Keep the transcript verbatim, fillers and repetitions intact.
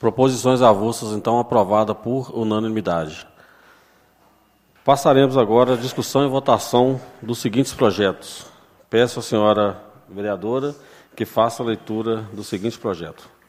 Proposições avulsas, então, aprovada por unanimidade. Passaremos agora à discussão e votação dos seguintes projetos. Peço à senhora vereadora que faça a leitura do seguinte projeto.